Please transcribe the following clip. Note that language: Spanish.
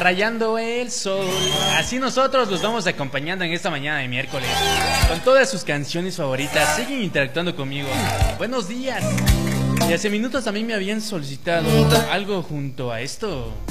rayando el sol. Así nosotros los vamos acompañando en esta mañana de miércoles con todas sus canciones favoritas. Siguen interactuando conmigo. Buenos días. Y hace minutos también me habían solicitado algo junto a esto.